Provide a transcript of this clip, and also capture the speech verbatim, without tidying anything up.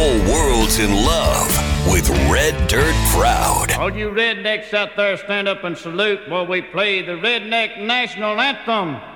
whole world's in love with Red Dirt Proud. All you rednecks out there, stand up and salute while we play the Redneck National Anthem.